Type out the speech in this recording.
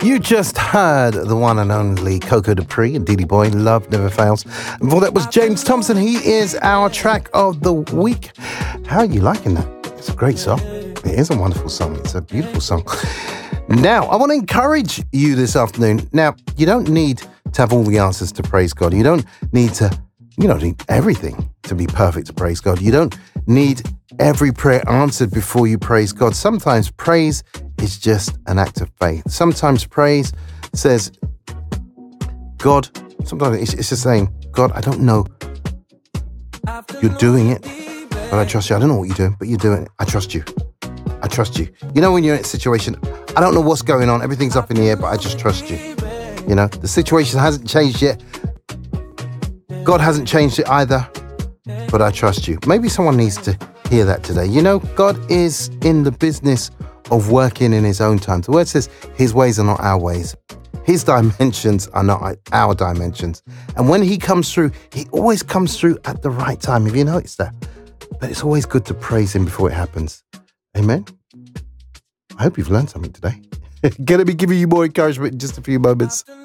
You just heard the one and only Coco Dupree and Dee Dee Boy, Love Never Fails. And before that was James Thompson. He is our track of the week. How are you liking that? It's a great song. It is a wonderful song. It's a beautiful song. Now, I want to encourage you this afternoon. Now, you don't need to have all the answers to praise God. You don't need everything to be perfect to praise God. You don't need every prayer answered before you praise God. Sometimes praise is just an act of faith. Sometimes praise says, God, sometimes it's just saying, God, I don't know you're doing it, but I trust you. I don't know what you're doing, but you're doing it. I trust you. I trust you. You know, when you're in a situation, I don't know what's going on. Everything's up in the air, but I just trust you. You know, the situation hasn't changed yet. God hasn't changed it either, but I trust you. Maybe someone needs to hear that today. You know, God is in the business of working in his own time. The word says his ways are not our ways. His dimensions are not our dimensions. And when he comes through, he always comes through at the right time. Have you noticed that? But it's always good to praise him before it happens. Amen. I hope you've learned something today. Going to be giving you more encouragement in just a few moments.